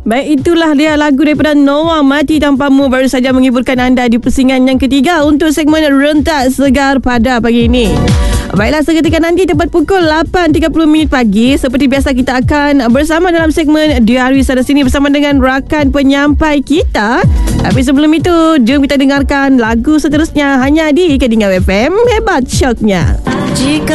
Baik, itulah dia lagu daripada Noah, Mati Tanpamu, baru saja menghiburkan anda di pusingan yang ketiga untuk segmen Rentak Segar pada pagi ini. Baiklah, seketika nanti tepat pukul 8.30 pagi, seperti biasa kita akan bersama dalam segmen Diari Sana Sini bersama dengan rakan penyampai kita. Tapi sebelum itu, jom kita dengarkan lagu seterusnya hanya di Kedingau FM. Hebat syoknya. Jika